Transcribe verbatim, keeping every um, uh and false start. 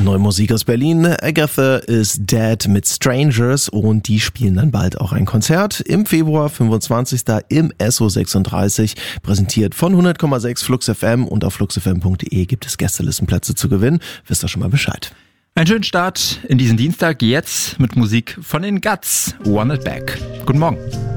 Neue Musik aus Berlin. Agatha is Dead mit Strangers und die spielen dann bald auch ein Konzert im Februar, fünfundzwanzigsten im S O sechsunddreißig, präsentiert von hundert Komma sechs Flux F M und auf flux f m punkt d e gibt es Gästelistenplätze zu gewinnen. Wisst ihr schon mal Bescheid. Einen schönen Start in diesen Dienstag, jetzt mit Musik von den Guts, Want It Back. Guten Morgen.